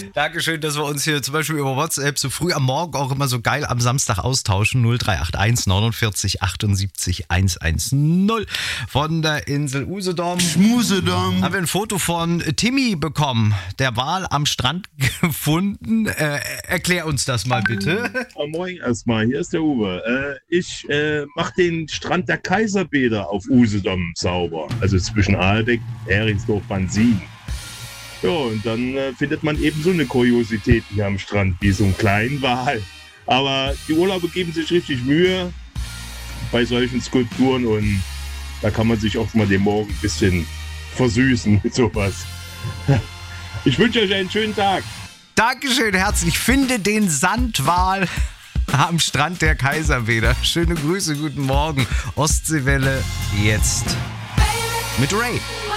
Dankeschön, dass wir uns hier zum Beispiel über WhatsApp so früh am Morgen auch immer so geil am Samstag austauschen. 0381 49 78 110 von der Insel Usedom. Schmusedom. Haben wir ein Foto von Timmy bekommen, der Wal am Strand gefunden. Erklär uns das mal bitte. Moin erstmal, hier ist der Uwe. Ich mache den Strand der Kaiserbäder auf Usedom sauber. Also zwischen Ahlbeck, Heringsdorf, Bansin. Ja, und dann findet man eben so eine Kuriosität hier am Strand, wie so einen kleinen Wal. Aber die Urlauber geben sich richtig Mühe bei solchen Skulpturen und da kann man sich auch mal den Morgen ein bisschen versüßen mit sowas. Ich wünsche euch einen schönen Tag. Dankeschön, herzlich. Finde den Sandwal am Strand der Kaiserbäder. Schöne Grüße, guten Morgen. Ostseewelle jetzt mit Ray.